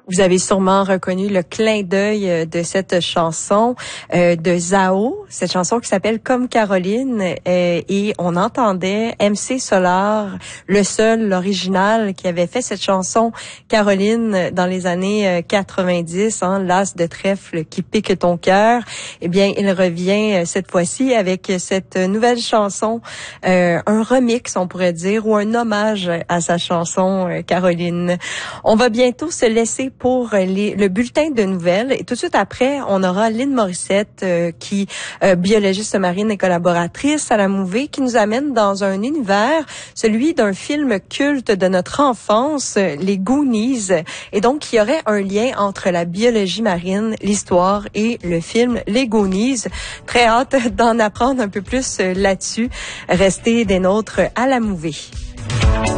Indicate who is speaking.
Speaker 1: Vous avez sûrement reconnu le clin d'œil de cette chanson de Zao, cette chanson qui s'appelle Comme Caroline, et on entendait MC Solar, le seul, l'original, qui avait fait cette chanson Caroline dans les années 90, l'as de trèfle qui pique ton cœur. Eh bien, il revient cette fois-ci avec cette nouvelle chanson, un remix, on pourrait dire, ou un hommage à sa chanson Caroline. On va bientôt se laisser pour le bulletin de nouvelles. Et tout de suite après, on aura Lynn Morissette, qui biologiste marine et collaboratrice à la Mouvée, qui nous amène dans un univers, celui d'un film culte de notre enfance, les Goonies. Et donc, il y aurait un lien entre la biologie marine, l'histoire et le film Les Goonies. Très hâte d'en apprendre un peu plus là-dessus. Restez des nôtres à la Mouvée.